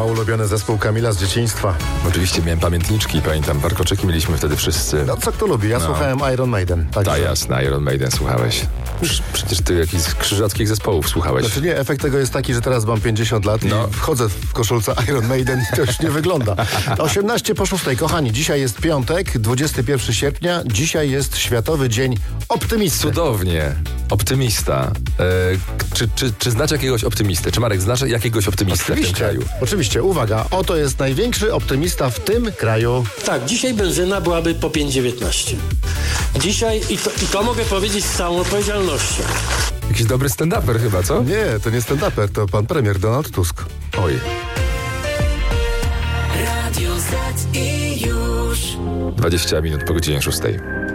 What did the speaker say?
ulubiony zespół Kamila z dzieciństwa. Oczywiście miałem pamiętniczki, pamiętam, warkoczyki mieliśmy wtedy wszyscy. No co kto lubi? Ja słuchałem Iron Maiden. Tak, jasne, Iron Maiden słuchałeś. Przecież ty jakichś krzyżackich zespołów słuchałeś. Znaczy nie, efekt tego jest taki, że teraz mam 50 lat i wchodzę w koszulce Iron Maiden i to już nie wygląda. 18:06. Kochani, dzisiaj jest piątek, 21 sierpnia. Dzisiaj jest Światowy Dzień Optymisty. Cudownie. Optymista. Czy znasz jakiegoś optymistę? Czy Marek, znasz jakiegoś optymistę w tym kraju? Oczywiście. Uwaga, oto jest największy optymista w tym kraju. Tak, dzisiaj benzyna byłaby po 5,19. Dzisiaj, i to mogę powiedzieć z całą odpowiedzialnością. Jakiś dobry stand-uper chyba, co? Nie, to nie stand-uper, to pan premier Donald Tusk. Oj. Radio Z i już 20 minut po godzinie 6.